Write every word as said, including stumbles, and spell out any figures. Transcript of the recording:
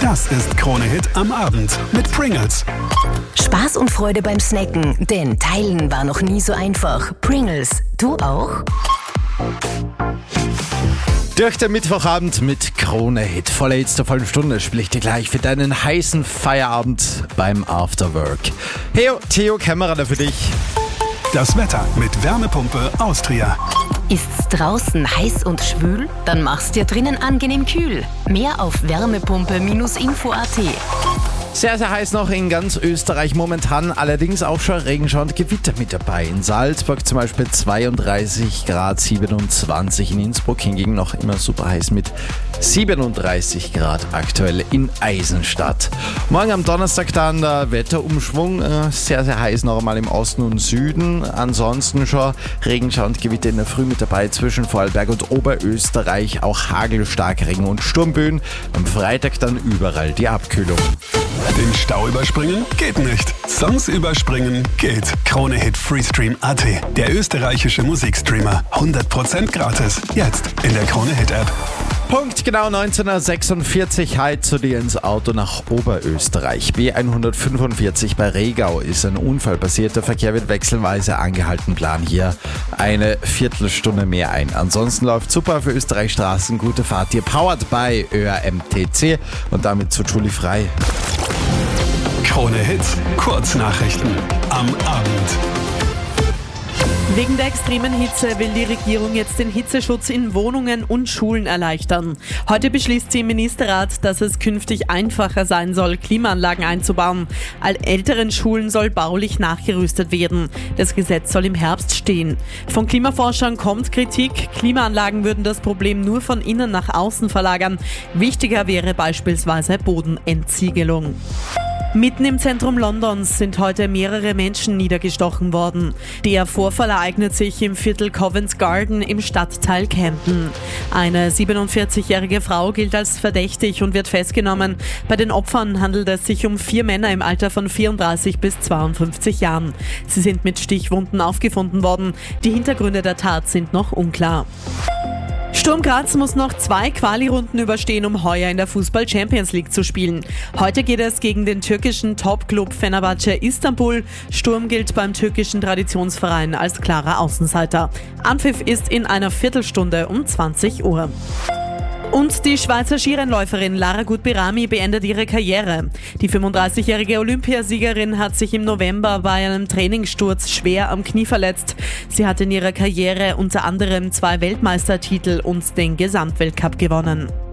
Das ist Krone Hit am Abend mit Pringles. Spaß und Freude beim Snacken, denn Teilen war noch nie so einfach. Pringles, du auch? Durch den Mittwochabend mit Krone Hit. Voller Hits der vollen Stunde spiele ich dir gleich für deinen heißen Feierabend beim Afterwork. Hey, Theo Kämmerer für dich. Das Wetter mit Wärmepumpe Austria. Ist's draußen heiß und schwül? Dann mach's dir drinnen angenehm kühl. Mehr auf wärmepumpe Bindestrich info Punkt at. Sehr, sehr heiß noch in ganz Österreich momentan, allerdings auch schon Regenschauer und Gewitter mit dabei. In Salzburg zum Beispiel zweiunddreißig Grad, siebenundzwanzig in Innsbruck, hingegen noch immer super heiß mit siebenunddreißig Grad aktuell in Eisenstadt. Morgen am Donnerstag dann der Wetterumschwung, sehr, sehr heiß noch einmal im Osten und Süden. Ansonsten schon Regenschauer und Gewitter in der Früh mit dabei zwischen Vorarlberg und Oberösterreich, auch Hagel, Starkregen und Sturmböen. Am Freitag dann überall die Abkühlung. Den Stau überspringen? Geht nicht. Songs überspringen? Geht. Krone Hit Freestream Punkt at. Der österreichische Musikstreamer. hundert Prozent gratis. Jetzt in der Krone Hit App. Punkt genau neunzehn Uhr sechsundvierzig, halt zu dir ins Auto nach Oberösterreich. B hundertfünfundvierzig bei Regau ist ein Unfall passiert. Der Verkehr wird wechselweise angehalten. Plan hier eine Viertelstunde mehr ein. Ansonsten läuft super für Österreichstraßen. Gute Fahrt dir. Powered by Ö R M T C und damit zu Julie Frei. Krone Hit Kurznachrichten am Abend. Wegen der extremen Hitze will die Regierung jetzt den Hitzeschutz in Wohnungen und Schulen erleichtern. Heute beschließt sie im Ministerrat, dass es künftig einfacher sein soll, Klimaanlagen einzubauen. All älteren Schulen soll baulich nachgerüstet werden. Das Gesetz soll im Herbst stehen. Von Klimaforschern kommt Kritik. Klimaanlagen würden das Problem nur von innen nach außen verlagern. Wichtiger wäre beispielsweise Bodenentziegelung. Mitten im Zentrum Londons sind heute mehrere Menschen niedergestochen worden. Der Vorfall ereignet sich im Viertel Covent Garden im Stadtteil Camden. Eine siebenundvierzigjährige Frau gilt als verdächtig und wird festgenommen. Bei den Opfern handelt es sich um vier Männer im Alter von vierunddreißig bis zweiundfünfzig Jahren. Sie sind mit Stichwunden aufgefunden worden. Die Hintergründe der Tat sind noch unklar. Sturm Graz muss noch zwei Quali-Runden überstehen, um heuer in der Fußball-Champions League zu spielen. Heute geht es gegen den türkischen Top-Club Fenerbahce Istanbul. Sturm gilt beim türkischen Traditionsverein als klarer Außenseiter. Anpfiff ist in einer Viertelstunde um zwanzig Uhr. Und die Schweizer Skirennläuferin Lara Gut-Berami beendet ihre Karriere. Die fünfunddreißigjährige Olympiasiegerin hat sich im November bei einem Trainingssturz schwer am Knie verletzt. Sie hat in ihrer Karriere unter anderem zwei Weltmeistertitel und den Gesamtweltcup gewonnen.